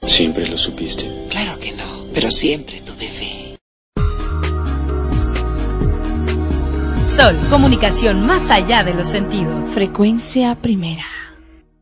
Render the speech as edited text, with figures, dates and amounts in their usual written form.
¿Siempre lo supiste? Claro que no, pero siempre tuve fe. Sol, comunicación más allá de los sentidos. Frecuencia primera.